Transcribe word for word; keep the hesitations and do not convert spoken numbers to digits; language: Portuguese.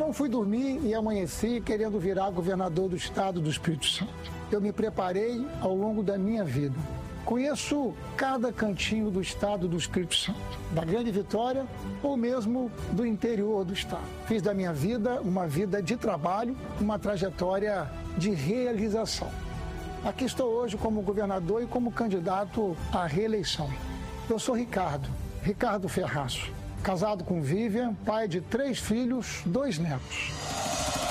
Não fui dormir e amanheci querendo virar governador do estado do Espírito Santo. Eu me preparei ao longo da minha vida. Conheço cada cantinho do estado do Espírito Santo, da Grande Vitória ou mesmo do interior do estado. Fiz da minha vida uma vida de trabalho, uma trajetória de realização. Aqui estou hoje como governador e como candidato à reeleição. Eu sou Ricardo, Ricardo Ferraço, casado com Vivian, pai de três filhos, dois netos.